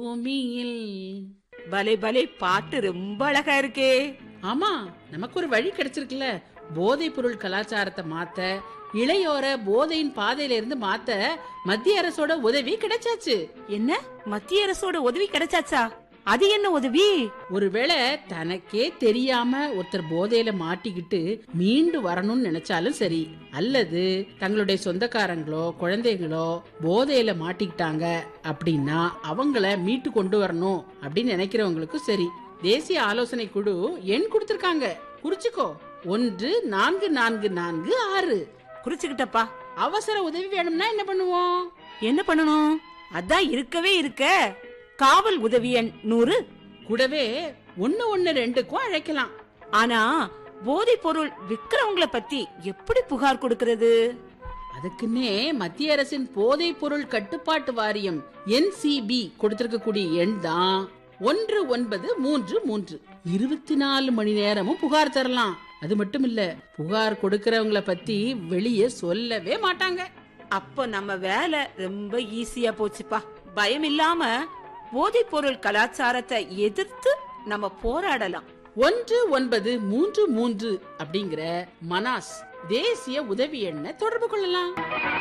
பூமியில். பலே பலே, பாட்டு ரொம்ப அழகா இருக்கே. ஆமா, நமக்கு ஒரு வழி கிடைச்சிருக்குல்ல. போதைப் பொருள் கலாச்சாரத்தை மாத்த, இளையோர போதையின் பாதையில இருந்து மாத்த மத்திய அரசோட உதவி கிடைச்சாச்சு. என்ன, மத்திய அரசோட உதவி கிடைச்சாச்சா? அது என்ன உதவி? ஒருவேளை தனக்கே தெரியாம ஒருத்தர் போதையில மாட்டிக்கிட்டு மீண்டு வரணும்னு நினைச்சாலும் சரி, அல்லது தங்களுடைய சொந்தக்காரங்களோ குழந்தைகளோ போதையில மாட்டிக்கிட்டாங்க அப்படின்னா அவங்கள மீட்டு கொண்டு வரணும் அப்படின்னு நினைக்கிறவங்களுக்கும் சரி, தேசிய ஆலோசனை குழு எண் கொடுத்திருக்காங்க. குறிச்சுக்கோ, 144446. குறிச்சுக்கிட்டப்பா. அவசர உதவி வேணும்னா என்ன பண்ணுவோம்? என்ன பண்ணணும்? அதான் இருக்கவே இருக்க, காவல் உதவி எண் 100. கூடவே 112க்கும் அழைக்கலாம். ஆனா போதைப் பொருள் விக்கிறவங்கள பத்தி எப்படி புகார் கொடுக்கிறது? அதுக்குன்னே மத்திய அரசின் போதைப் பொருள் கட்டுப்பாட்டு வாரியம் NCB கொடுத்திருக்கக்கூடிய எண் தான் 1933. 24 மணி நேரமும் புகார் தரலாம். அது மட்டும் இல்ல, புகார் கொடுக்கறவங்கள பத்தி வெளியே சொல்லவே மாட்டாங்க. அப்ப நம்ம வேலை ரொம்ப ஈஸியா போச்சுப்பா. பயம் இல்லாம போதைப் பொருள் கலாச்சாரத்தை எதிர்த்து நம்ம போராடலாம். 1933 அப்படிங்கிற மனாஸ் தேசிய உதவி எண்ணை தொடர்பு கொள்ளலாம்.